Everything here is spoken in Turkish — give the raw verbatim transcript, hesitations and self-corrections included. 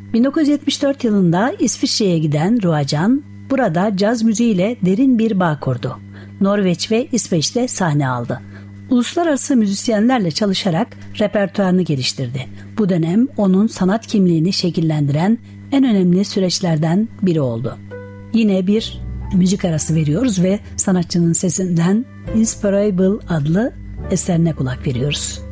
bin dokuz yüz yetmiş dört yılında İsviçre'ye giden Ruacan burada caz müziğiyle derin bir bağ kurdu. Norveç ve İsveç'te sahne aldı. Uluslararası müzisyenlerle çalışarak repertuarını geliştirdi. Bu dönem onun sanat kimliğini şekillendiren en önemli süreçlerden biri oldu. Yine bir müzik arası veriyoruz ve sanatçının sesinden Inspirable adlı eserine kulak veriyoruz.